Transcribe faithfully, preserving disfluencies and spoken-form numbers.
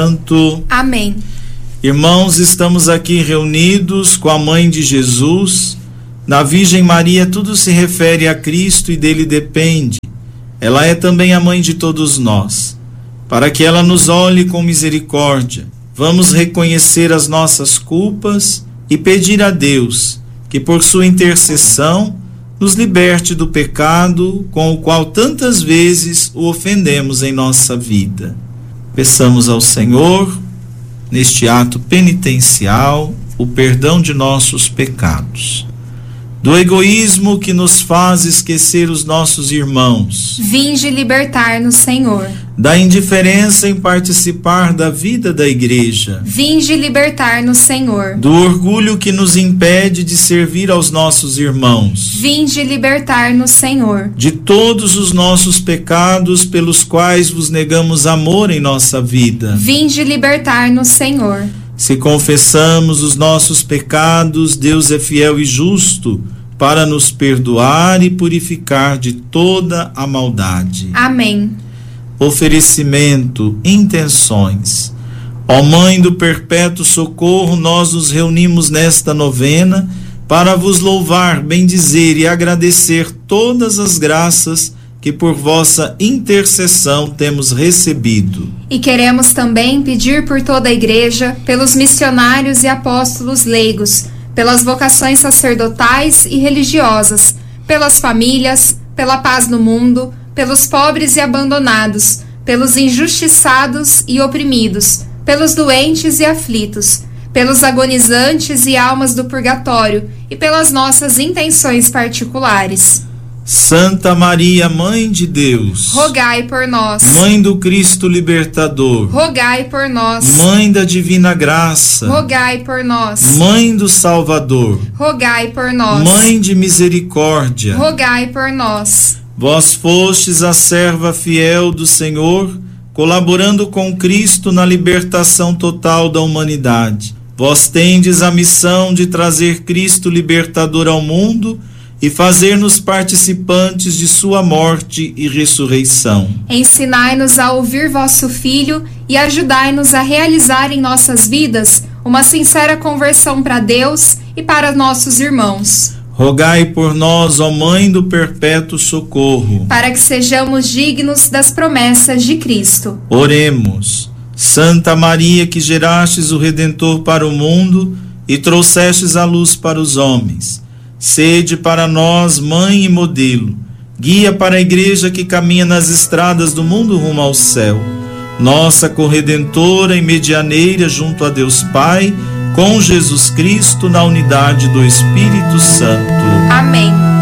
Santo. Amém. Irmãos, estamos aqui reunidos com a Mãe de Jesus. Na Virgem Maria tudo se refere a Cristo e dele depende. Ela é também a Mãe de todos nós. Para que ela nos olhe com misericórdia, vamos reconhecer as nossas culpas e pedir a Deus que por sua intercessão nos liberte do pecado com o qual tantas vezes o ofendemos em nossa vida. Peçamos ao Senhor, neste ato penitencial, o perdão de nossos pecados. Do egoísmo que nos faz esquecer os nossos irmãos. Vinde libertar-nos, Senhor. Da indiferença em participar da vida da igreja. Vinde libertar-nos, Senhor. Do orgulho que nos impede de servir aos nossos irmãos. Vinde libertar-nos, Senhor. De todos os nossos pecados pelos quais vos negamos amor em nossa vida. Vinde libertar-nos, Senhor. Se confessamos os nossos pecados, Deus é fiel e justo para nos perdoar e purificar de toda a maldade. Amém. Oferecimento, intenções. Ó Mãe do Perpétuo Socorro, nós nos reunimos nesta novena para vos louvar, bendizer e agradecer todas as graças que por vossa intercessão temos recebido. E queremos também pedir por toda a Igreja, pelos missionários e apóstolos leigos, pelas vocações sacerdotais e religiosas, pelas famílias, pela paz no mundo, pelos pobres e abandonados, pelos injustiçados e oprimidos, pelos doentes e aflitos, pelos agonizantes e almas do purgatório e pelas nossas intenções particulares. Santa Maria, Mãe de Deus, rogai por nós. Mãe do Cristo Libertador, rogai por nós. Mãe da Divina Graça, rogai por nós. Mãe do Salvador, rogai por nós. Mãe de Misericórdia, rogai por nós. Vós fostes a serva fiel do Senhor, colaborando com Cristo na libertação total da humanidade. Vós tendes a missão de trazer Cristo libertador ao mundo e fazer-nos participantes de sua morte e ressurreição. Ensinai-nos a ouvir vosso Filho e ajudai-nos a realizar em nossas vidas uma sincera conversão para Deus e para nossos irmãos. Rogai por nós, ó Mãe do Perpétuo Socorro, para que sejamos dignos das promessas de Cristo. Oremos. Santa Maria, que gerastes o Redentor para o mundo e trouxestes a luz para os homens, sede para nós mãe e modelo, guia para a igreja que caminha nas estradas do mundo rumo ao céu, nossa corredentora e medianeira junto a Deus Pai, com Jesus Cristo na unidade do Espírito Santo. Amém.